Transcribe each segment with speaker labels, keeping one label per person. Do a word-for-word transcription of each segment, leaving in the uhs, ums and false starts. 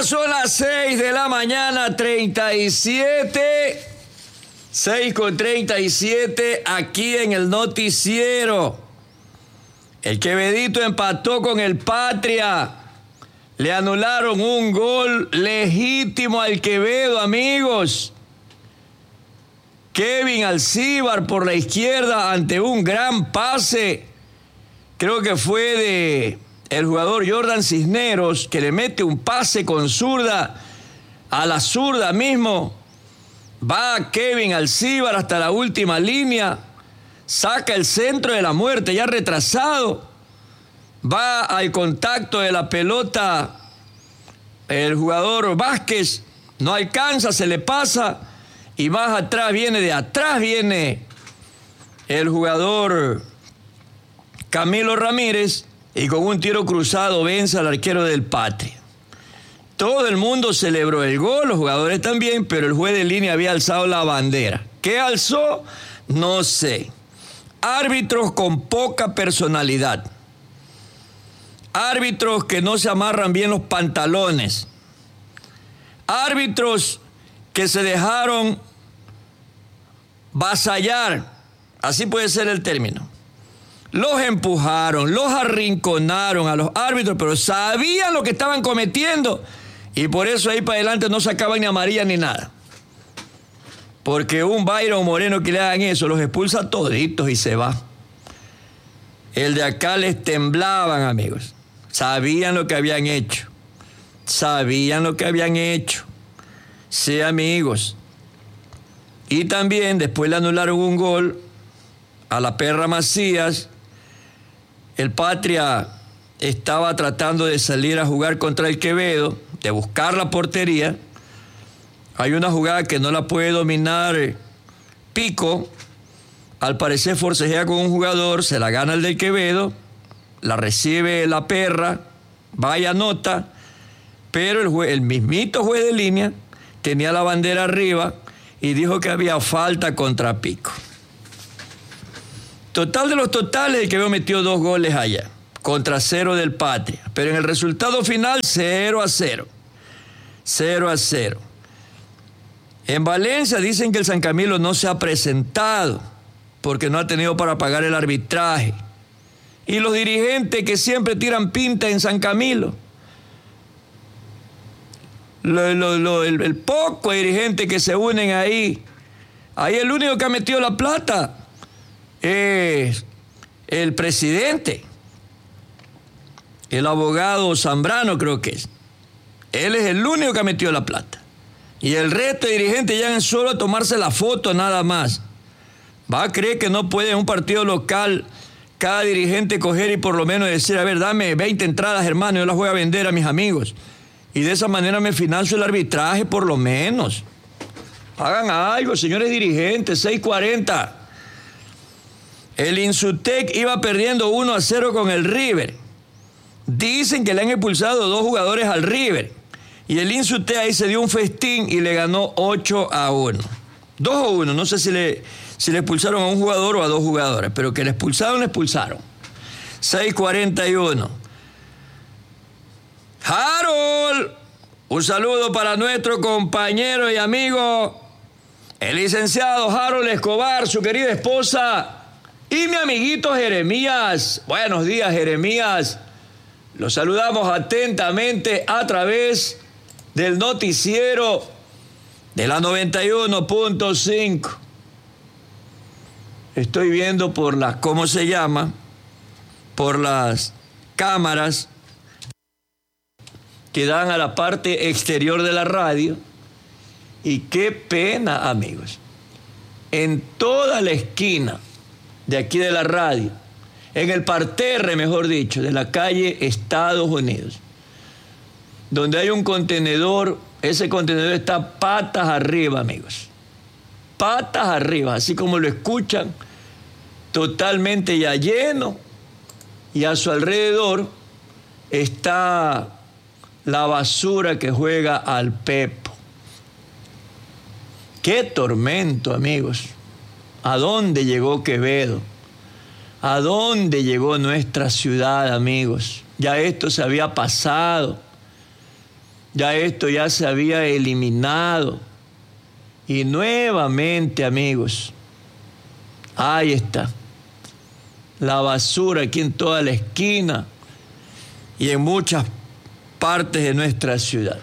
Speaker 1: son las seis de la mañana, treinta y siete. seis con treinta y siete aquí en el noticiero. El Quevedito empató con el Patria. Le anularon un gol legítimo al Quevedo, amigos. Kevin Alcíbar por la izquierda ante un gran pase. Creo que fue de el jugador Jordan Cisneros, que le mete un pase con zurda a la zurda mismo. Va Kevin Alcíbar hasta la última línea. Saca el centro de la muerte, ya retrasado. Va al contacto de la pelota el jugador Vázquez. No alcanza, se le pasa. Y más atrás viene, de atrás viene el jugador Camilo Ramírez. Y con un tiro cruzado vence al arquero del Patria. Todo el mundo celebró el gol, los jugadores también, pero el juez de línea había alzado la bandera. ¿Qué alzó? No sé. Árbitros con poca personalidad. Árbitros que no se amarran bien los pantalones. Árbitros que se dejaron vasallar. Así puede ser el término. Los empujaron, los arrinconaron a los árbitros, pero sabían lo que estaban cometiendo. Y por eso ahí para adelante no sacaban ni amarilla ni nada. Porque un Byron Moreno que le hagan eso, los expulsa toditos y se va. El de acá les temblaban, amigos. Sabían lo que habían hecho. Sabían lo que habían hecho. Sí, amigos. Y también después le anularon un gol a la Perra Macías. El Patria estaba tratando de salir a jugar contra el Quevedo, de buscar la portería. Hay una jugada que no la puede dominar Pico. Al parecer forcejea con un jugador, se la gana el del Quevedo, la recibe la Perra, vaya nota, pero el, juez, el mismito juez de línea tenía la bandera arriba y dijo que había falta contra Pico. Total de los totales, el Quevedo metió dos goles allá, contra cero del Patria. Pero en el resultado final, cero a cero. cero a cero. En Valencia dicen que el San Camilo no se ha presentado porque no ha tenido para pagar el arbitraje. Y los dirigentes que siempre tiran pinta en San Camilo. Lo, lo, lo, el, el poco dirigente que se unen ahí. Ahí el único que ha metido la plata es el presidente, el abogado Zambrano creo que es. Él es el único que ha metido la plata. Y el resto de dirigentes llegan solo a tomarse la foto nada más. Va a creer que no puede en un partido local cada dirigente coger y por lo menos decir, a ver, dame veinte entradas, hermano, yo las voy a vender a mis amigos. Y de esa manera me financio el arbitraje por lo menos. Hagan algo, señores dirigentes, seis cuarenta. El Insutec iba perdiendo uno a cero con el River. Dicen que le han expulsado dos jugadores al River. Y el Insutec ahí se dio un festín y le ganó ocho a uno. dos a uno, no sé si le, si le expulsaron a un jugador o a dos jugadores, pero que le expulsaron, le expulsaron. seis cuarenta y uno. Harold, un saludo para nuestro compañero y amigo, el licenciado Harold Escobar, su querida esposa, y mi amiguito Jeremías. Buenos días, Jeremías. Los saludamos atentamente a través del noticiero de la noventa y uno punto cinco. Estoy viendo por las, ¿cómo se llama? Por las cámaras que dan a la parte exterior de la radio. Y qué pena, amigos. En toda la esquina de aquí de la radio, en el parterre, mejor dicho, de la calle Estados Unidos, donde hay un contenedor, ese contenedor está patas arriba, amigos. Patas arriba, así como lo escuchan, totalmente ya lleno, y a su alrededor está la basura que juega al Pepo. ¡Qué tormento, amigos! ¿A dónde llegó Quevedo? ¿A dónde llegó nuestra ciudad, amigos? Ya esto se había pasado. Ya esto ya se había eliminado. Y nuevamente, amigos, ahí está. La basura aquí en toda la esquina y en muchas partes de nuestra ciudad.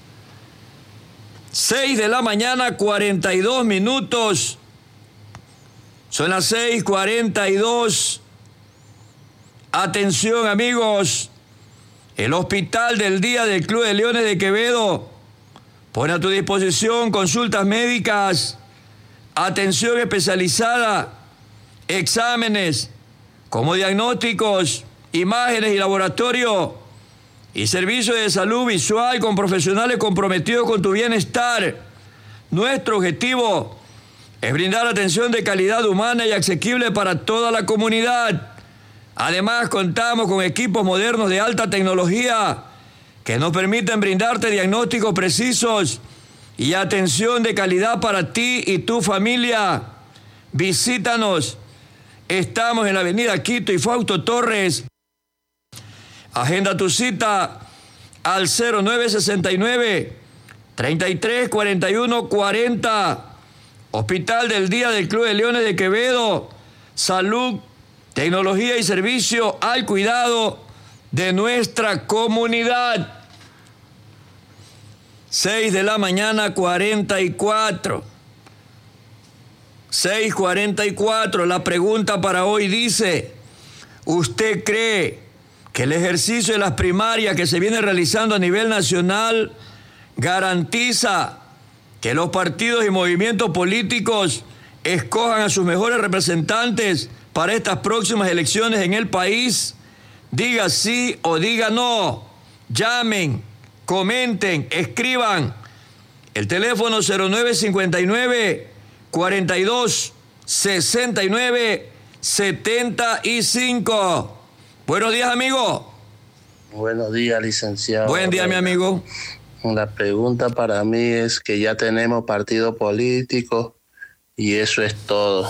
Speaker 1: seis de la mañana, cuarenta y dos minutos. Son las seis cuarenta y dos. Atención, amigos. El Hospital del Día del Club de Leones de Quevedo pone a tu disposición consultas médicas, atención especializada, exámenes como diagnósticos, imágenes y laboratorio, y servicio de salud visual con profesionales comprometidos con tu bienestar. Nuestro objetivo es brindar atención de calidad humana y asequible para toda la comunidad. Además, contamos con equipos modernos de alta tecnología que nos permiten brindarte diagnósticos precisos y atención de calidad para ti y tu familia. Visítanos. Estamos en la avenida Quito y Fausto Torres. Agenda tu cita al cero nueve sesenta y nueve, treinta y tres, cuarenta y uno, cuarenta. Hospital del Día del Club de Leones de Quevedo. Salud, tecnología y servicio al cuidado de nuestra comunidad. seis de la mañana, cuarenta y cuatro. seis cuarenta y cuatro. La pregunta para hoy dice: ¿usted cree que el ejercicio de las primarias que se viene realizando a nivel nacional garantiza que los partidos y movimientos políticos escojan a sus mejores representantes para estas próximas elecciones en el país? Diga sí o diga no. Llamen, comenten, escriban. El teléfono cero nueve cincuenta y nueve, cuarenta y dos, sesenta y nueve, setenta y cinco. Buenos días, amigo.
Speaker 2: Buenos días, licenciado.
Speaker 1: Buen día, mi amigo.
Speaker 2: La pregunta para mí es que ya tenemos partido político y eso es todo.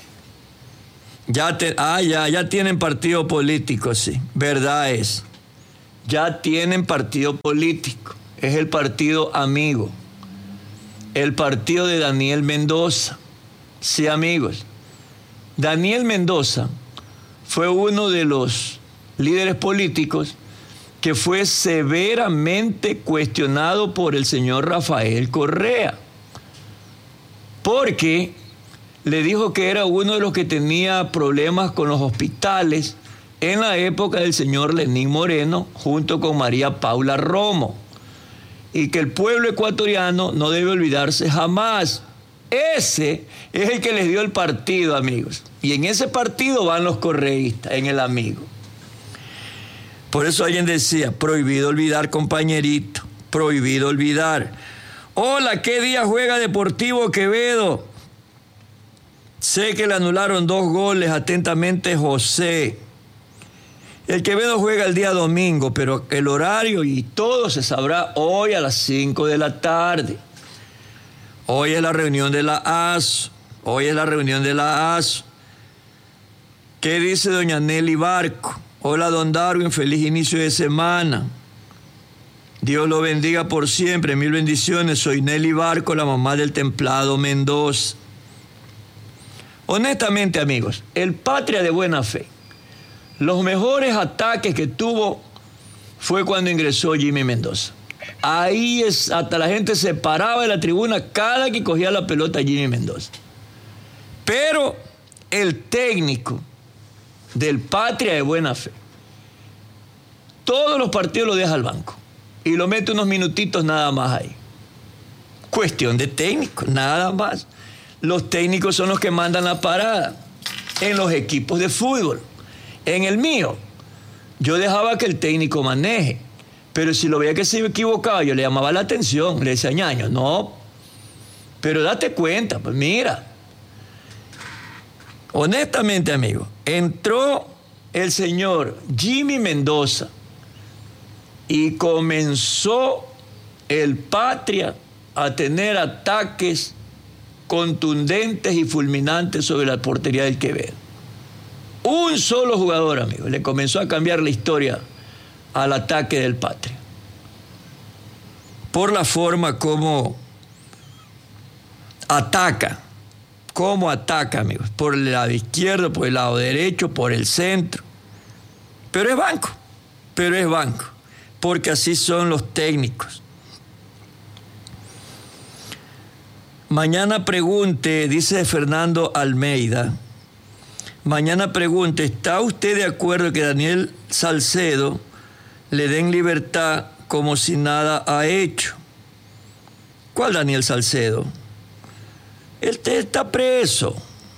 Speaker 1: Ya te, ah, ya, ya tienen partido político, sí. Verdad es. Ya tienen partido político. Es el partido amigo. El partido de Daniel Mendoza. Sí, amigos. Daniel Mendoza fue uno de los líderes políticos que fue severamente cuestionado por el señor Rafael Correa, porque le dijo que era uno de los que tenía problemas con los hospitales en la época del señor Lenín Moreno junto con María Paula Romo, y que el pueblo ecuatoriano no debe olvidarse jamás. Ese es el que les dio el partido, amigos, y en ese partido van los correístas, en el amigo. Por eso alguien decía: prohibido olvidar, compañerito, prohibido olvidar. Hola, ¿qué día juega Deportivo Quevedo? Sé que le anularon dos goles. Atentamente, José. El Quevedo juega el día domingo, pero el horario y todo se sabrá hoy a las cinco de la tarde. Hoy es la reunión de la A S O. Hoy es la reunión de la A S O. ¿Qué dice doña Nelly Barco? Hola, don Darwin, feliz inicio de semana. Dios lo bendiga por siempre, mil bendiciones. Soy Nelly Barco, la mamá del templado Mendoza. Honestamente, amigos, el Patria de Buena Fe, los mejores ataques que tuvo fue cuando ingresó Jimmy Mendoza. Ahí es, hasta la gente se paraba de la tribuna cada que cogía la pelota Jimmy Mendoza. Pero el técnico del Patria de Buena Fe, todos los partidos lo deja al banco y lo mete unos minutitos nada más ahí. Cuestión de técnico, nada más. Los técnicos son los que mandan la parada en los equipos de fútbol. En el mío, yo dejaba que el técnico maneje, pero si lo veía que se equivocaba, yo le llamaba la atención, le decía: ñaño, no, pero date cuenta, pues mira. Honestamente, amigo, entró el señor Jimmy Mendoza y comenzó el Patria a tener ataques contundentes y fulminantes sobre la portería del Quevedo. Un solo jugador, amigo, le comenzó a cambiar la historia al ataque del Patria. por la forma como ataca, cómo ataca, amigos, por el lado izquierdo, por el lado derecho, por el centro. Pero es banco, pero es banco, porque así son los técnicos. Mañana pregunte, dice Fernando Almeida, mañana pregunte, ¿está usted de acuerdo que Daniel Salcedo le den libertad como si nada ha hecho? ¿Cuál Daniel Salcedo? Él está preso.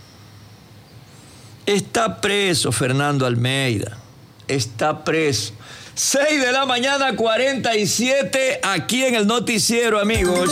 Speaker 1: Está preso, Fernando Almeida. Está preso. seis de la mañana, cuarenta y siete, aquí en el noticiero, amigos.